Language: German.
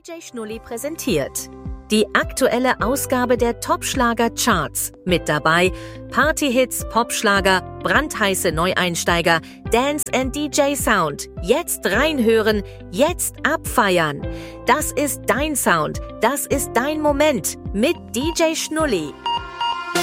DJ Schnulli präsentiert die aktuelle Ausgabe der Top-Schlager-Charts. Mit dabei Partyhits, Popschlager, brandheiße Neueinsteiger, Dance and DJ Sound. Jetzt reinhören, jetzt abfeiern. Das ist dein Sound, das ist dein Moment mit DJ Schnulli.